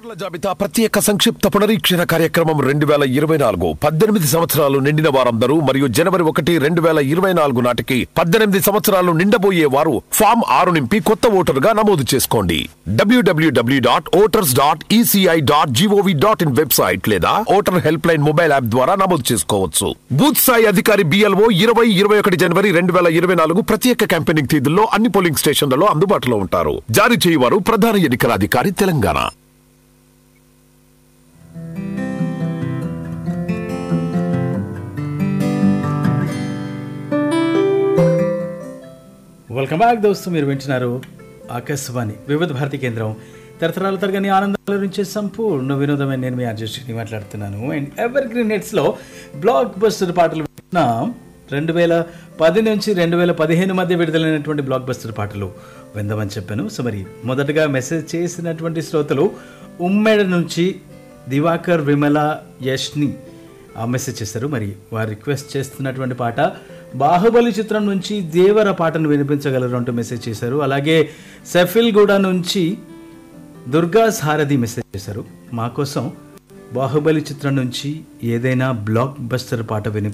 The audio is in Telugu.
ఓటర్ల జాబితా ప్రత్యేక సంక్షిప్త పునరీక్షణ కార్యక్రమం 2024 18 సంవత్సరాలు నిండిన వారందరూ మరియు జనవరి 1, 2024 నాటికి 18 సంవత్సరాలు నిండబోయే వారు ఫామ్ 6 నింపి కొత్త ఓటరుగా నమోదు చేసుకోండి. www.voters.eci.gov.in వెబ్సైట్ లేదా voter help line mobile app ద్వారా నమోదు చేసుకోవచ్చు. బూత్ స్థాయి అధికారి BLO 20-21 జనవరి 2024 ప్రత్యేక క్యాంపెయినింగ్ తేదీల్లో అన్ని పోలింగ్ స్టేషన్లలో అందుబాటులో ఉంటారు. జారీ చేయవారు ప్రధాన ఎన్నికల అధికారి తెలంగాణ. వెల్కమ్ బ్యాక్ దోస్తు. మీరు వింటున్నారు ఆకాశవాణి వివిధ భారతి కేంద్రం. తరతరాల తరగని ఆనందాల నుంచి సంపూర్ణ వినోదమైన నేను మీ ఆర్జెస్ట్ని మాట్లాడుతున్నాను. అండ్ ఎవర్ గ్రీన్ నెట్స్లో బ్లాక్ బస్టర్ పాటలు వింటున్నాం. 2010 నుంచి 2015 మధ్య విడుదలైనటువంటి బ్లాక్ బస్టర్ పాటలు విందామని చెప్పాను. సో మరి మొదటగా మెసేజ్ చేసినటువంటి శ్రోతలు ఉమ్మెడ నుంచి దివాకర్, విమల, యష్ని మెసేజ్ చేశారు. మరి వారు రిక్వెస్ట్ చేస్తున్నటువంటి పాట బాహుబలి చిత్రం నుంచి దేవర పాటను వినిపించగలరు అంటూ మెసేజ్ చేశారు. అలాగే సెఫిల్గూడ నుంచి దుర్గా సారథి మెసేజ్ చేశారు. మా కోసం బాహుబలి చిత్రం నుంచి ఏదైనా బ్లాక్ బస్టర్ పాట